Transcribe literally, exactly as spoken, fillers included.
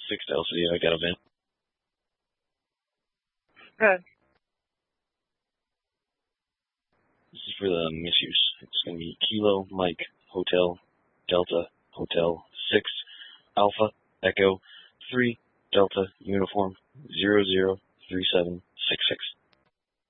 six Delta, yeah, I got a vent. Good. This is for the misuse. It's going to be Kilo, Mike, Hotel, Delta, Hotel, six, Alpha, Echo, three, Delta, Uniform, zero zero three seven six six.